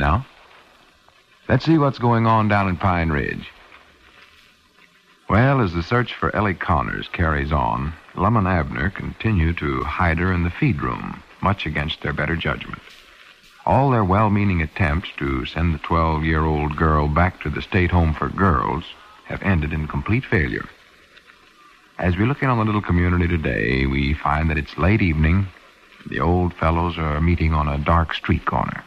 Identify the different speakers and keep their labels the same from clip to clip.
Speaker 1: Now, let's see what's going on down in Pine Ridge. Well, as the search for Ellie Connors carries on, Lum and Abner continue to hide her in the feed room, much against their better judgment. All their well-meaning attempts to send the 12-year-old girl back to the state home for girls have ended in complete failure. As we look in on the little community today, we find that it's late evening. The old fellows are meeting on a dark street corner.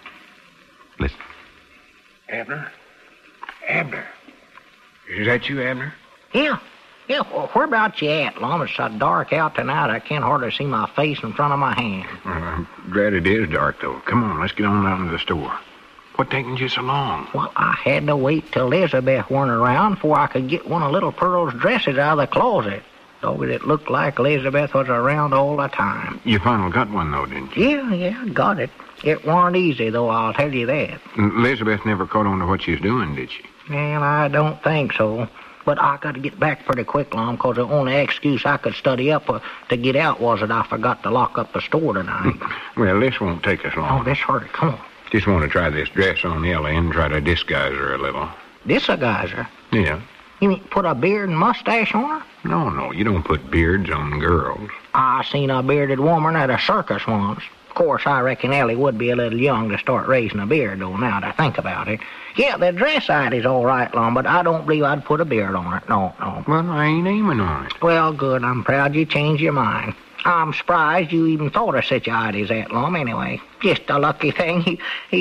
Speaker 1: Listen.
Speaker 2: Abner? Abner? Is that you, Abner?
Speaker 3: Yeah, well, where about you at, Lum? It's so dark out tonight I can't hardly see my face in front of my hand.
Speaker 2: I'm glad it is dark, though. Come on, let's get on down to the store. What taking you so long?
Speaker 3: Well, I had to wait till Elizabeth weren't around before I could get one of little Pearl's dresses out of the closet. Though it looked like Elizabeth was around all the time.
Speaker 2: You finally got one, though, didn't you?
Speaker 3: Yeah, got it. It weren't easy, though, I'll tell you that.
Speaker 2: Elizabeth never caught on to what she was doing, did she?
Speaker 3: Well, I don't think so. But I got to get back pretty quick, Lum, because the only excuse I could study up to get out was that I forgot to lock up the store tonight.
Speaker 2: Well, this won't take us long.
Speaker 3: Oh, this hurry. Come on.
Speaker 2: Just want to try this dress on Ellie and try to disguise her a little.
Speaker 3: Disguise her?
Speaker 2: Yeah.
Speaker 3: You mean put a beard and mustache on her?
Speaker 2: No, you don't put beards on girls.
Speaker 3: I seen a bearded woman at a circus once. Of course, I reckon Ellie would be a little young to start raising a beard, though, now that I think about it. Yeah, the dress idea's all right, Lum, but I don't believe I'd put a beard on it. No.
Speaker 2: Well, I ain't aiming on it.
Speaker 3: Well, good. I'm proud you changed your mind. I'm surprised you even thought of such ideas, that, Lum, anyway. Just a lucky thing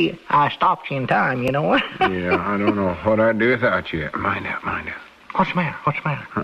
Speaker 3: I stopped you in time, you know.
Speaker 2: Yeah, I don't know what I'd do without you. Mind out.
Speaker 3: What's the matter?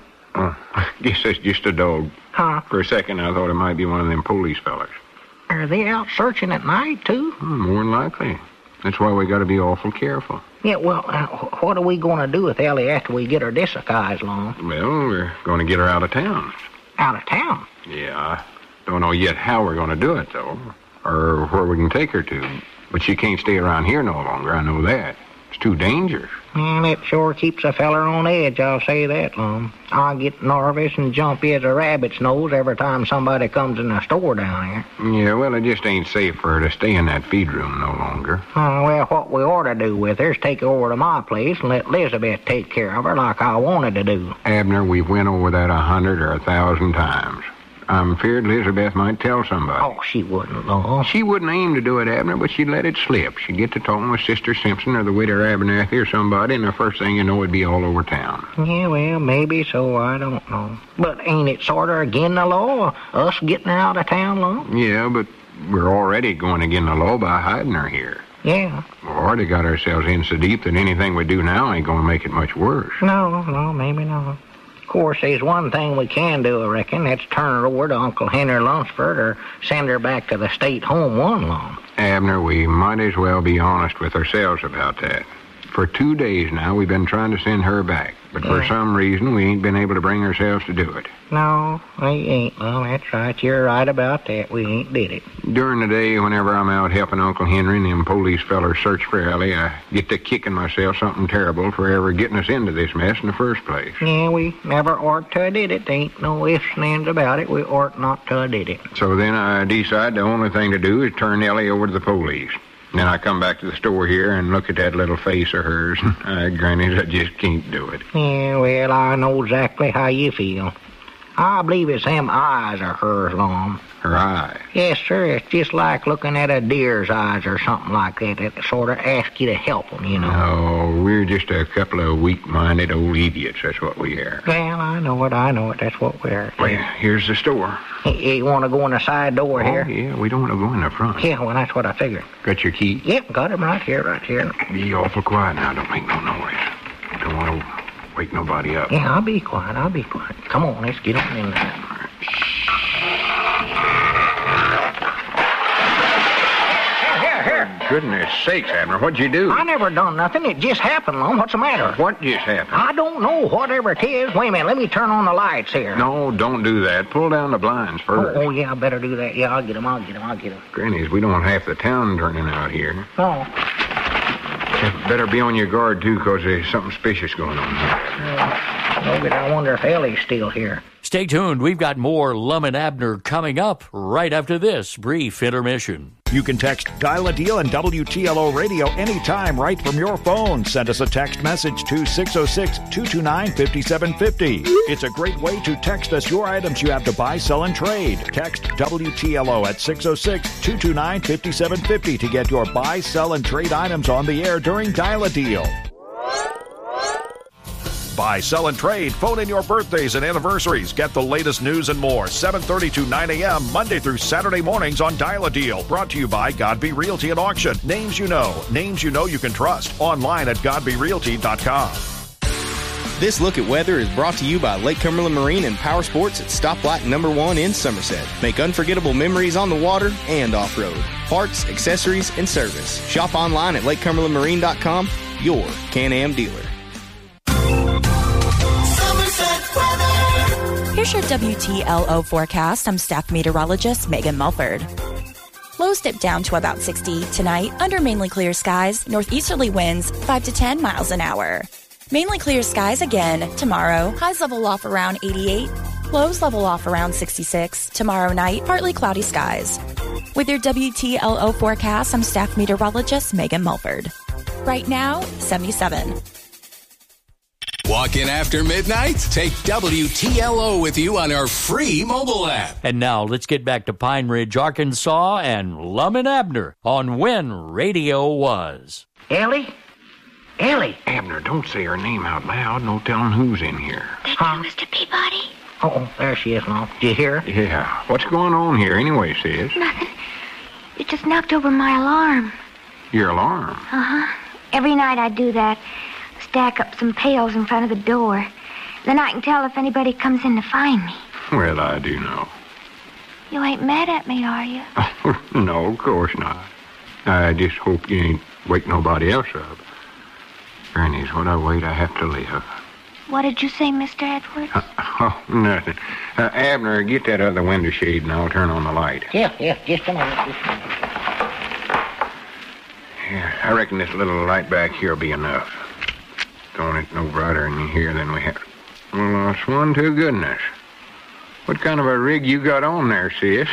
Speaker 2: I guess that's just a dog.
Speaker 3: Huh?
Speaker 2: For a second, I thought it might be one of them police fellers.
Speaker 3: Are they out searching at night, too?
Speaker 2: More than likely. That's why we got to be awful careful.
Speaker 3: Yeah, well, what are we going to do with Ellie after we get her disguised, Lum?
Speaker 2: Well, we're going to get her out of town.
Speaker 3: Out of town?
Speaker 2: Yeah, I don't know yet how we're going to do it, though, or where we can take her to. But she can't stay around here no longer, I know that. It's too dangerous.
Speaker 3: And it sure keeps a feller on edge, I'll say that, Lum. I get nervous and jumpy as a rabbit's nose every time somebody comes in the store down here.
Speaker 2: Yeah, well, it just ain't safe for her to stay in that feed room no longer.
Speaker 3: Well, what we ought to do with her is take her over to my place and let Elizabeth take care of her like I wanted to do.
Speaker 2: Abner, we've went over that 100 or 1,000 times. I'm feared Elizabeth might tell somebody.
Speaker 3: Oh, she wouldn't, Lum.
Speaker 2: She wouldn't aim to do it, Abner, but she'd let it slip. She'd get to talking with Sister Simpson or the widow Abernathy or somebody, and the first thing you know, it'd be all over town.
Speaker 3: Yeah, well, maybe so, I don't know. But ain't it sort of against the law, us getting her out of town, Lum?
Speaker 2: Yeah, but we're already going against the law by hiding her here.
Speaker 3: Yeah.
Speaker 2: We've already got ourselves in so deep that anything we do now ain't going to make it much worse.
Speaker 3: No, maybe not. Of course, there's one thing we can do, I reckon. That's turn her over to Uncle Henry Lunsford or send her back to the state home one long.
Speaker 2: Abner, we might as well be honest with ourselves about that. For 2 days now, we've been trying to send her back. But for some reason, we ain't been able to bring ourselves to do it.
Speaker 3: No, we ain't. Well, that's right. You're right about that. We ain't did it.
Speaker 2: During the day, whenever I'm out helping Uncle Henry and them police fellers search for Ellie, I get to kicking myself something terrible for ever getting us into this mess in the first place.
Speaker 3: Yeah, we never ought to have did it. Ain't no ifs and ands about it. We ought not to have did it.
Speaker 2: So then I decide the only thing to do is turn Ellie over to the police. Then I come back to the store here and look at that little face of hers. Granny, I just can't do it.
Speaker 3: Yeah, well, I know exactly how you feel. I believe it's them eyes of hers, Lum.
Speaker 2: Her eyes?
Speaker 3: Yes, sir. It's just like looking at a deer's eyes or something like that. It sort of asks you to help them, you know.
Speaker 2: No, we're just a couple of weak-minded old idiots. That's what we are.
Speaker 3: Well, I know it. That's what we are.
Speaker 2: Well, here's the store.
Speaker 3: You want to go in the side door here?
Speaker 2: Yeah, we don't want to go in the front.
Speaker 3: Yeah, well, that's what I figured.
Speaker 2: Got your key?
Speaker 3: Yep, got him right here.
Speaker 2: Be awful quiet now. Don't make no noise. Don't want to wake nobody up.
Speaker 3: Yeah, I'll be quiet. Come on, let's get on in there.
Speaker 2: Goodness sakes, Abner, what'd you do?
Speaker 3: I never done nothing. It just happened, Lum. What's the matter?
Speaker 2: What just happened?
Speaker 3: I don't know. Whatever it is. Wait a minute. Let me turn on the lights here.
Speaker 2: No, don't do that. Pull down the blinds first.
Speaker 3: Oh, yeah, I better do that. Yeah, I'll get them.
Speaker 2: Grannies, we don't want half the town turning out here.
Speaker 3: No.
Speaker 2: You better be on your guard, too, because there's something suspicious going on here.
Speaker 3: Maybe I wonder if Ellie's still here.
Speaker 4: Stay tuned. We've got more Lum and Abner coming up right after this brief intermission. You can text Dial a Deal and WTLO Radio anytime right from your phone. Send us a text message to 606-229-5750. It's a great way to text us your items you have to buy, sell, and trade. Text WTLO at 606-229-5750 to get your buy, sell, and trade items on the air during Dial a Deal. Buy, sell, and trade. Phone in your birthdays and anniversaries. Get the latest news and more. 7:30 to 9 a.m. Monday through Saturday mornings on Dial a Deal. Brought to you by Godby Realty and Auction. Names you know you can trust. Online at godbyrealty.com.
Speaker 5: This look at weather is brought to you by Lake Cumberland Marine and Power Sports at Stoplight number 1 in Somerset. Make unforgettable memories on the water and off-road. Parts, accessories, and service. Shop online at lakecumberlandmarine.com, your Can-Am dealer.
Speaker 6: Here's your WTLO forecast. I'm staff meteorologist Megan Mulford. Lows dip down to about 60 tonight under mainly clear skies. Northeasterly winds 5 to 10 miles an hour. Mainly clear skies again tomorrow. Highs level off around 88. Lows level off around 66. Tomorrow night, partly cloudy skies. With your WTLO forecast, I'm staff meteorologist Megan Mulford. Right now, 77.
Speaker 7: Walking after midnight? Take WTLO with you on our free mobile app.
Speaker 8: And now let's get back to Pine Ridge, Arkansas, and Lum and Abner on When Radio Was.
Speaker 3: Ellie? Ellie?
Speaker 2: Abner, don't say her name out loud. No telling who's in here.
Speaker 9: That's Mr. Peabody.
Speaker 3: Oh, there she is, Lum. Did you hear her?
Speaker 2: Yeah. What's going on here anyway, sis?
Speaker 9: Nothing. You just knocked over my alarm.
Speaker 2: Your alarm?
Speaker 9: Uh-huh. Every night I do that. Stack up some pails in front of the door. Then I can tell if anybody comes in to find me.
Speaker 2: Well, I do know.
Speaker 9: You ain't mad at me, are you?
Speaker 2: No, of course not. I just hope you ain't wake nobody else up. Granny's what I wait, I have to live.
Speaker 9: What did you say, Mr. Edwards?
Speaker 2: Nothing. Abner, get that other window shade and I'll turn on the light.
Speaker 3: Yeah, just a minute.
Speaker 2: Yeah, I reckon this little light back here will be enough. Don't it no brighter in here than we have. Well, it's one to goodness. What kind of a rig you got on there, sis?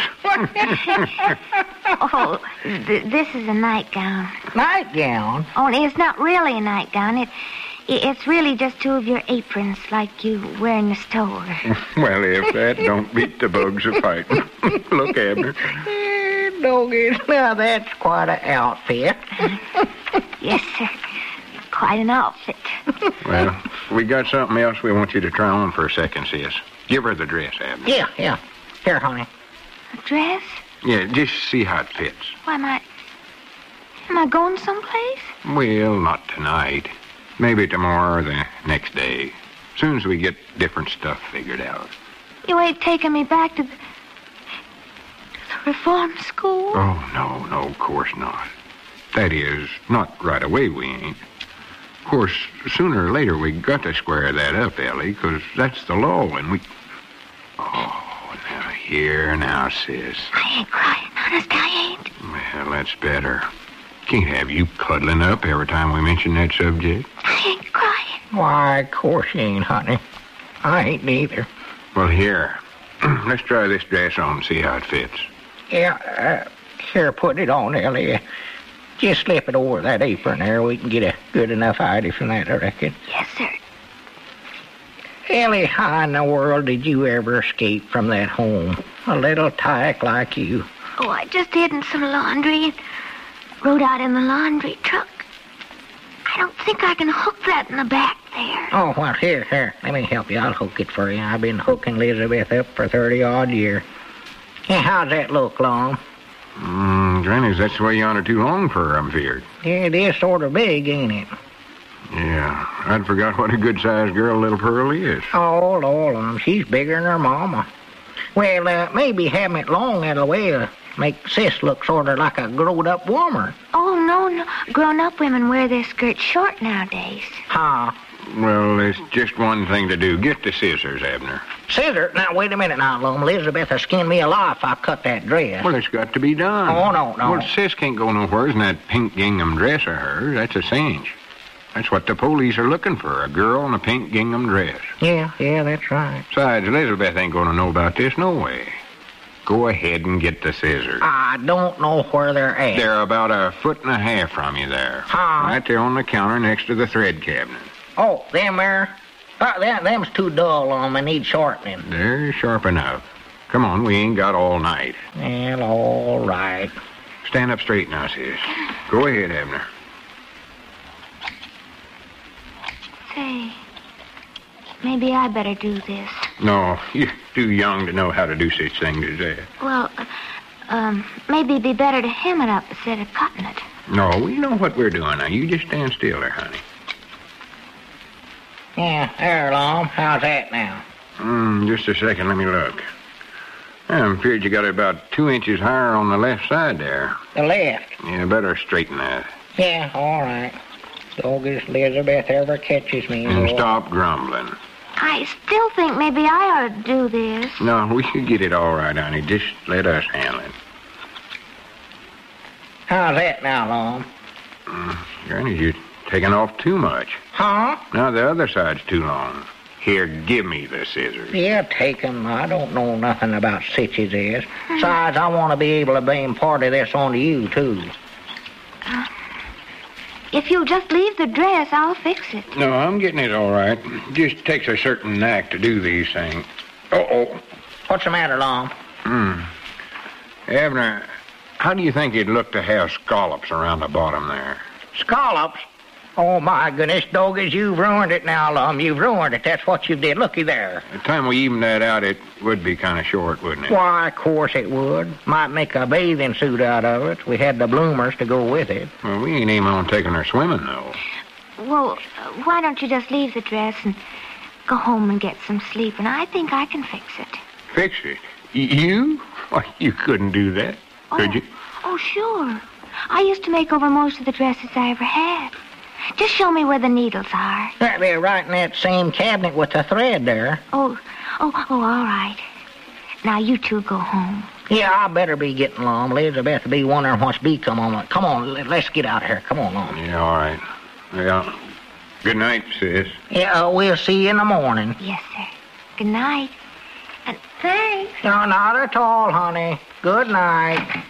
Speaker 9: Oh, this is a nightgown.
Speaker 3: Nightgown?
Speaker 9: Oh, it's not really a nightgown. It's really just two of your aprons like you wear in the store.
Speaker 2: Well, if that don't beat the bugs of fighting. Look, Abner.
Speaker 3: Doggy, now that's quite an outfit.
Speaker 9: Yes, sir. Quite an outfit.
Speaker 2: Well, we got something else we want you to try on for a second, sis. Give her the dress, Abner.
Speaker 3: Yeah. Here, honey.
Speaker 9: A dress?
Speaker 2: Yeah, just see how it fits.
Speaker 9: Why, am I going someplace?
Speaker 2: Well, not tonight. Maybe tomorrow or the next day. Soon as we get different stuff figured out.
Speaker 9: You ain't taking me back to the reform school?
Speaker 2: Oh, no, of course not. That is, not right away we ain't. Of course, sooner or later we got to square that up, Ellie, because that's the law, and we... Oh, now, sis.
Speaker 9: I ain't crying, honest, I ain't.
Speaker 2: Well, that's better. Can't have you cuddling up every time we mention that subject.
Speaker 9: I ain't crying.
Speaker 3: Why, of course you ain't, honey. I ain't neither.
Speaker 2: Well, here. Let's try this dress on and see how it fits.
Speaker 3: Yeah, here, put it on, Ellie. Just slip it over that apron there. We can get a good enough idea from that, I reckon.
Speaker 9: Yes, sir.
Speaker 3: Ellie, how in the world did you ever escape from that home? A little tyke like you.
Speaker 9: Oh, I just hid in some laundry and rode out in the laundry truck. I don't think I can hook that in the back there.
Speaker 3: Oh, well, here. Let me help you. I'll hook it for you. I've been hooking Elizabeth up for 30-odd years. Yeah, how's that look, Long?
Speaker 2: Granny's, that's the way you on her too long for her, I'm feared.
Speaker 3: Yeah, it is sort of big, ain't it?
Speaker 2: Yeah, I'd forgot what a good-sized girl little Pearl is.
Speaker 3: Oh, Lord, she's bigger than her mama. Well, maybe having it long that way make Sis look sort of like a grown-up woman.
Speaker 9: Oh, no. Grown-up women wear their skirts short nowadays.
Speaker 3: Huh?
Speaker 2: Well, there's just one thing to do. Get the scissors, Abner.
Speaker 3: Scissors? Now, wait a minute now, Lum. Elizabeth will skin me alive if I cut that dress.
Speaker 2: Well, it's got to be done.
Speaker 3: Oh, no.
Speaker 2: Well, Sis can't go nowhere in that pink gingham dress of hers. That's a cinch. That's what the police are looking for, a girl in a pink gingham dress.
Speaker 3: Yeah, that's right.
Speaker 2: Besides, Elizabeth ain't going to know about this no way. Of Go ahead and get the scissors.
Speaker 3: I don't know where they're at.
Speaker 2: They're about 1.5 feet from you there.
Speaker 3: Huh?
Speaker 2: Right there on the counter next to the thread cabinet.
Speaker 3: Oh, them there? Them's too dull on me. Need sharpening.
Speaker 2: They're sharp enough. Come on, we ain't got all night.
Speaker 3: Well, all right.
Speaker 2: Stand up straight now, sis. Go ahead, Abner.
Speaker 9: Say, maybe I better do this.
Speaker 2: No, you're too young to know how to do such things as that.
Speaker 9: Well, maybe it'd be better to hem it up instead of cutting it.
Speaker 2: No, we know what we're doing now. You just stand still there, honey.
Speaker 3: Yeah, there, Lom. How's that now?
Speaker 2: Just a second. Let me look. I'm afraid you got it about 2 inches higher on the left side there.
Speaker 3: The left?
Speaker 2: Yeah, better straighten that.
Speaker 3: Yeah, all right. Doggies Elizabeth ever catches me.
Speaker 2: And
Speaker 3: boy.
Speaker 2: stop grumbling.
Speaker 9: I still think maybe I ought to do this.
Speaker 2: No, we should get it all right, honey. Just let us handle it.
Speaker 3: How's that now, Lom?
Speaker 2: Granny, you're taking off too much.
Speaker 3: Huh?
Speaker 2: Now the other side's too long. Here, give me the scissors.
Speaker 3: Yeah, take 'em. I don't know nothing about such as this. Besides, I want to be able to blame part of this on you, too.
Speaker 9: If you'll just leave the dress, I'll fix it.
Speaker 2: No, I'm getting it all right. Just takes a certain knack to do these things. Uh-oh.
Speaker 3: What's the matter, Lom?
Speaker 2: Abner, how do you think it'd look to have scallops around the bottom there?
Speaker 3: Scallops? Oh, my goodness, Doggies, you've ruined it now, Lum. You've ruined it. That's what you did. Looky there.
Speaker 2: By the time we even that out, it would be kind of short, wouldn't it?
Speaker 3: Why, of course it would. Might make a bathing suit out of it. We had the bloomers to go with it.
Speaker 2: Well, we ain't even on taking her swimming, though.
Speaker 9: Well, why don't you just leave the dress and go home and get some sleep, and I think I can fix it.
Speaker 2: Fix it? You? Why, you couldn't do that, could you?
Speaker 9: Oh, sure. I used to make over most of the dresses I ever had. Just show me where the needles are.
Speaker 3: They're right in that same cabinet with the thread there.
Speaker 9: Oh, all right. Now you two go home.
Speaker 3: Yeah, I better be getting along. Elizabeth will be wondering what's become on it. Come on, let's get out of here. Come on, Lom.
Speaker 2: Yeah, all right. Yeah. Good night, sis.
Speaker 3: Yeah, we'll see you in the morning.
Speaker 9: Yes, sir. Good night. And thanks.
Speaker 3: No, not at all, honey. Good night.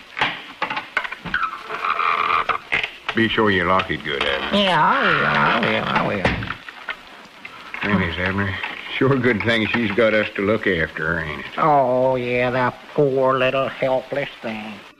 Speaker 2: Be sure you lock it good, Abner.
Speaker 3: Yeah, I will.
Speaker 2: Hey, Miss Abner, sure good thing she's got us to look after her, ain't it?
Speaker 3: Oh, yeah, that poor little helpless thing.